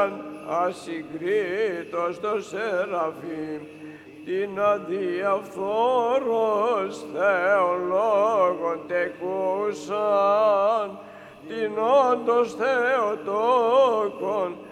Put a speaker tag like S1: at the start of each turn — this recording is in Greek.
S1: ασυγκρίτως το Σεραφείμ, την αδιαφθόρος Θεολόγων τεκούσαν, την όντως Θεοτόκον